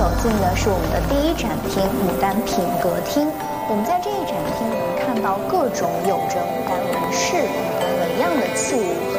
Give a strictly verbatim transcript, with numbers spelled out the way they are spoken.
走进的是我们的第一展厅——牡丹品格厅。我们在这一展厅能看到各种有着牡丹纹饰、牡丹纹样的器物，